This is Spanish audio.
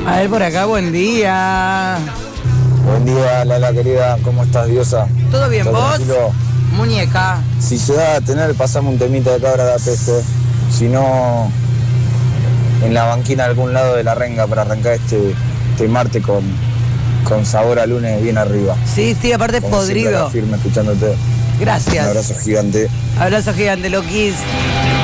A ver, por acá, buen día. Buen día, Lala querida, ¿cómo estás, diosa? ¿Todo bien, ¿Todo vos? tranquilo? Muñeca. Si se da a tener, pasame un temita de Cabra da Peste. Si no, en la banquina de algún lado de la renga para arrancar este martes con sabor a lunes bien arriba. Sí, aparte Como siempre, podrido. acá firme escuchándote. Gracias. Un abrazo gigante. Abrazo gigante, Loquis.